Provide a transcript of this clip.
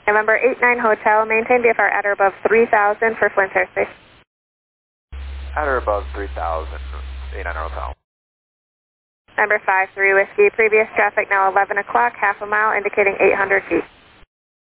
November 89 Hotel, maintain VFR at or above 3,000 for Flint airspace. At or above 3,000, 89 Hotel. Number 53 Whiskey, previous traffic now 11 o'clock, half a mile, indicating 800 feet.